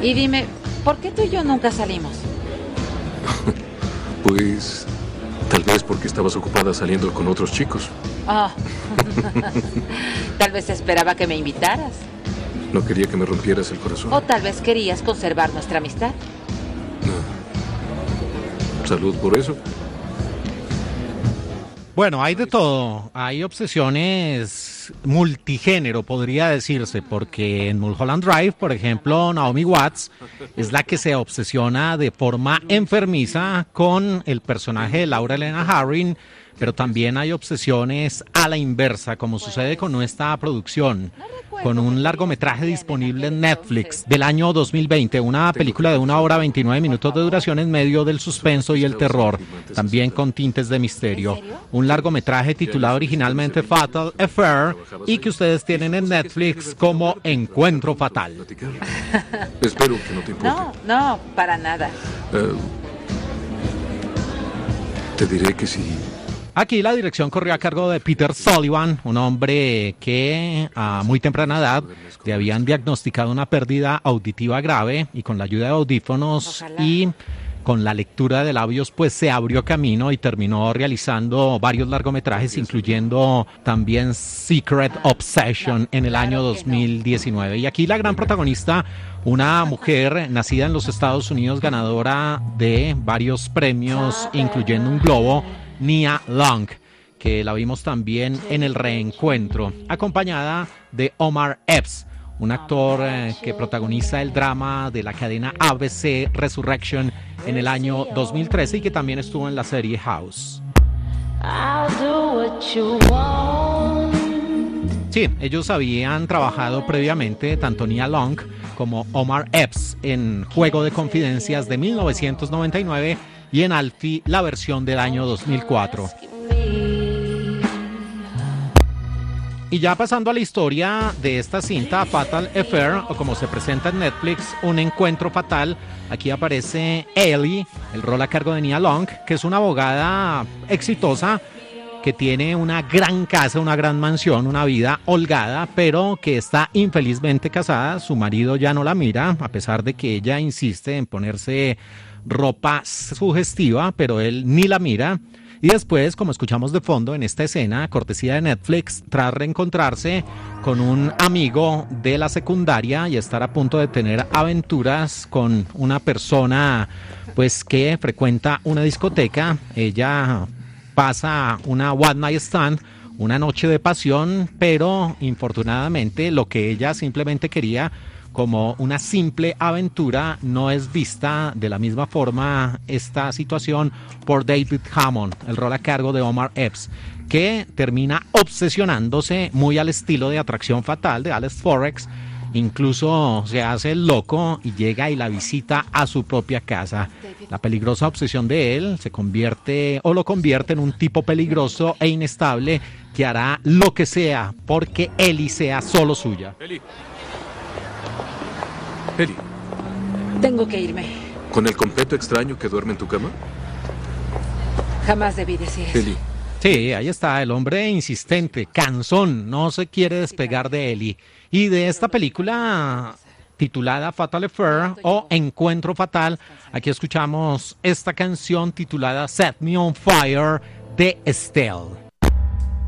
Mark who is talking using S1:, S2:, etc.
S1: Y dime, ¿por qué tú y yo nunca salimos?
S2: Pues tal vez porque estabas ocupada saliendo con otros chicos.
S1: Oh. Tal vez esperaba que me invitaras.
S2: No quería que me rompieras el corazón.
S1: O tal vez querías conservar nuestra amistad.
S2: Salud por eso.
S3: Bueno, hay de todo. Hay obsesiones multigénero, podría decirse, porque en Mulholland Drive, por ejemplo, Naomi Watts es la que se obsesiona de forma enfermiza con el personaje de Laura Elena Harring, pero también hay obsesiones a la inversa, como sucede con nuestra producción, con un largometraje disponible en Netflix del año 2020, una película de 1 hora 29 minutos de duración en medio del suspenso y el terror, también con tintes de misterio. Un largometraje titulado originalmente Fatal Affair y que ustedes tienen en Netflix como Encuentro Fatal.
S2: Espero que no te importe.
S1: No, para nada.
S2: Te diré que sí.
S3: Aquí la dirección corrió a cargo de Peter Sullivan, un hombre que a muy temprana edad le habían diagnosticado una pérdida auditiva grave y con la ayuda de audífonos y con la lectura de labios pues se abrió camino y terminó realizando varios largometrajes, incluyendo también Secret Obsession en el año 2019. Y aquí la gran protagonista, una mujer nacida en los Estados Unidos, ganadora de varios premios, incluyendo un Globo, Nia Long, que la vimos también en El Reencuentro, acompañada de Omar Epps, un actor que protagoniza el drama de la cadena ABC Resurrection en el año 2013 y que también estuvo en la serie House. Sí, ellos habían trabajado previamente, tanto Nia Long como Omar Epps, en Juego de Confidencias de 1999 y en Alfie, la versión del año 2004. Y ya pasando a la historia de esta cinta, Fatal Affair, o como se presenta en Netflix, Un Encuentro Fatal, aquí aparece Ellie, el rol a cargo de Nia Long, que es una abogada exitosa, que tiene una gran casa, una gran mansión, una vida holgada, pero que está infelizmente casada. Su marido ya no la mira, a pesar de que ella insiste en ponerse ropa sugestiva, pero él ni la mira. Y después, como escuchamos de fondo en esta escena, cortesía de Netflix, tras reencontrarse con un amigo de la secundaria y estar a punto de tener aventuras con una persona pues que frecuenta una discoteca, ella pasa una one night stand, una noche de pasión, pero infortunadamente lo que ella simplemente quería como una simple aventura no es vista de la misma forma esta situación por David Hammond, el rol a cargo de Omar Epps, que termina obsesionándose muy al estilo de Atracción Fatal de Alex Forex. Incluso se hace el loco y llega y la visita a su propia casa. La peligrosa obsesión de él lo convierte en un tipo peligroso e inestable que hará lo que sea porque Ellie sea solo suya.
S2: Ellie.
S1: Tengo que irme.
S2: ¿Con el completo extraño que duerme en tu cama?
S1: Jamás debí decir eso.
S2: Ellie.
S3: Sí, ahí está, el hombre insistente, cansón, no se quiere despegar de Ellie. Y de esta película titulada Fatal Affair o Encuentro Fatal, aquí escuchamos esta canción titulada Set Me on Fire de Estelle.